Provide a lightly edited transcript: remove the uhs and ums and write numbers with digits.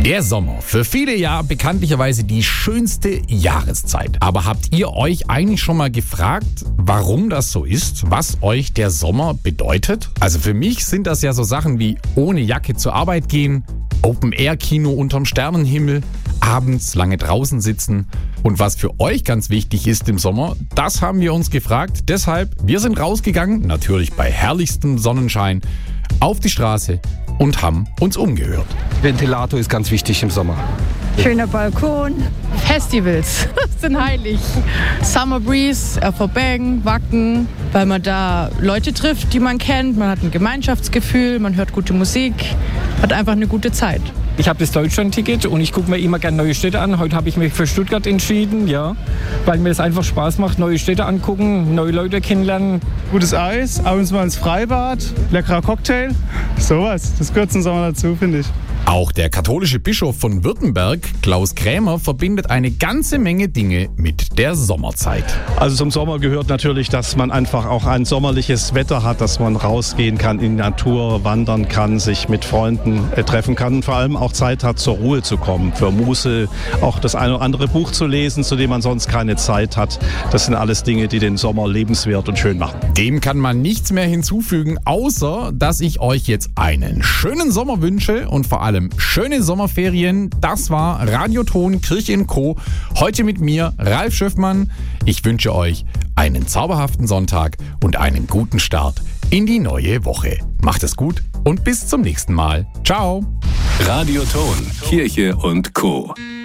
Der Sommer, für viele ja bekanntlicherweise die schönste Jahreszeit. Aber habt ihr euch eigentlich schon mal gefragt, warum das so ist? Was euch der Sommer bedeutet? Also für mich sind das ja so Sachen wie ohne Jacke zur Arbeit gehen, Open-Air-Kino unterm Sternenhimmel, abends lange draußen sitzen. Und was für euch ganz wichtig ist im Sommer, das haben wir uns gefragt. Deshalb, wir sind rausgegangen, natürlich bei herrlichstem Sonnenschein, auf die Straße und haben uns umgehört. Ventilator ist ganz wichtig im Sommer. Schöner Balkon. Festivals sind heilig. Summer Breeze, RV-Bang, Wacken, weil man da Leute trifft, die man kennt. Man hat ein Gemeinschaftsgefühl, man hört gute Musik, hat einfach eine gute Zeit. Ich habe das Deutschland-Ticket und ich gucke mir immer gerne neue Städte an. Heute habe ich mich für Stuttgart entschieden, ja, weil mir das einfach Spaß macht, neue Städte angucken, neue Leute kennenlernen. Gutes Eis, abends mal ins Freibad, leckerer Cocktail, sowas. Das gehört zum Sommer dazu, finde ich. Auch der katholische Bischof von Württemberg, Klaus Krämer, verbindet eine ganze Menge Dinge mit der Sommerzeit. Also zum Sommer gehört natürlich, dass man einfach auch ein sommerliches Wetter hat, dass man rausgehen kann, in die Natur wandern kann, sich mit Freunden treffen kann und vor allem auch Zeit hat, zur Ruhe zu kommen, für Muße, auch das eine oder andere Buch zu lesen, zu dem man sonst keine Zeit hat. Das sind alles Dinge, die den Sommer lebenswert und schön machen. Dem kann man nichts mehr hinzufügen, außer dass ich euch jetzt einen schönen Sommer wünsche und vor allem schöne Sommerferien. Das war Radioton Kirche & Co. Heute mit mir, Ralf Schöffmann. Ich wünsche euch einen zauberhaften Sonntag und einen guten Start in die neue Woche. Macht es gut und bis zum nächsten Mal. Ciao. Radioton Kirche & Co.